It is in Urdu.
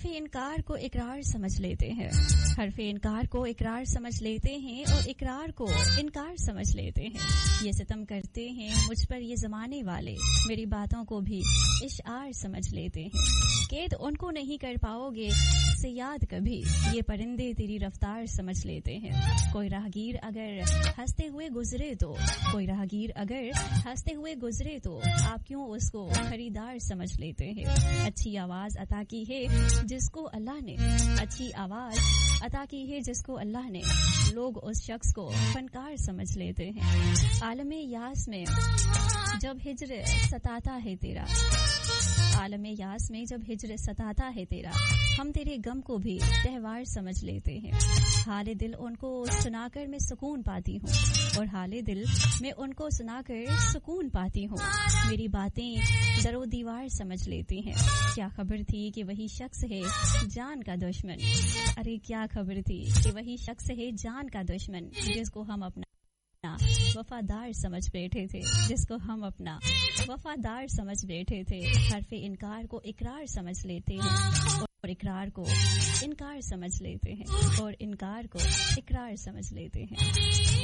حرف انکار کو اقرار سمجھ لیتے ہیں، حرف انکار کو اقرار سمجھ لیتے ہیں اور اقرار کو انکار سمجھ لیتے ہیں۔ یہ ستم کرتے ہیں مجھ پر یہ زمانے والے، میری باتوں کو بھی اشعار سمجھ لیتے ہیں۔ قید ان کو نہیں کر پاؤ گے سے یاد کبھی، یہ پرندے تیری رفتار سمجھ لیتے ہیں۔ کوئی راہگیر اگر ہنستے ہوئے گزرے تو، کوئی راہگیر اگر ہنستے ہوئے گزرے تو آپ کیوں اس کو خریدار سمجھ لیتے ہیں۔ اچھی آواز عطا کی ہے جس کو اللہ نے، اچھی آواز عطا کی ہے جس کو اللہ نے، لوگ اس شخص کو فنکار سمجھ لیتے ہیں۔ عالم یاس میں جب ہجر ستاتا ہے تیرا، عالم یاس میں جب ہجر ستاتا ہے تیرا، ہم تیرے غم کو بھی تہوار سمجھ لیتے ہیں۔ حال دل ان کو سنا کر میں سکون پاتی ہوں، اور حال دل میں ان کو سنا کر سکون پاتی ہوں۔ میری باتیں در و دیوار سمجھ لیتی ہیں۔ کیا خبر تھی کہ وہی شخص ہے جان کا دشمن، ارے کیا خبر تھی کہ وہی شخص ہے جان کا دشمن، جس کو ہم اپنا وفادار سمجھ بیٹھے تھے، جس کو ہم اپنا وفادار سمجھ بیٹھے تھے۔ حرف انکار کو اقرار سمجھ لیتے ہیں اور اقرار کو انکار سمجھ لیتے ہیں، اور انکار کو اقرار سمجھ لیتے ہیں۔